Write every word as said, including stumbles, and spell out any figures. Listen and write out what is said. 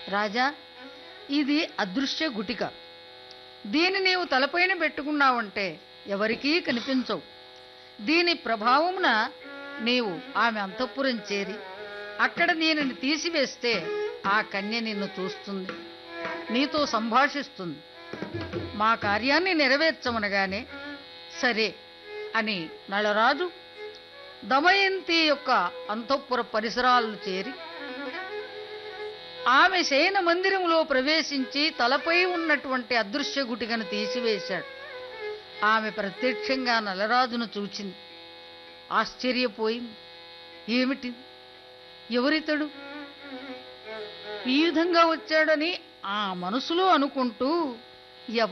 రాజా, ఇది అదృశ్య గుటిక. దీని నీవు తలపైన పెట్టుకున్నావంటే ఎవరికీ కనిపించవు. దీని ప్రభావమున నీవు ఆమె అంతఃపురం చేరి అక్కడ దీనిని తీసివేస్తే ఆ కన్య నిన్ను చూస్తుంది, నీతో సంభాషిస్తుంది. మా కార్యాన్ని నెరవేర్చమనగానే సరే అని నళరాజు దమయంతి యొక్క అంతఃపుర పరిసరాలను చేరి ఆమె శయన మందిరంలో ప్రవేశించి తలపై ఉన్నటువంటి అదృశ్య గుటికను తీసివేశాడు. ఆమె ప్రత్యక్షంగా నలరాజును చూచింది, ఆశ్చర్యపోయింది. ఏమిటి, ఎవరితడు ఈ విధంగా వచ్చాడని ఆ మనసులో అనుకుంటూ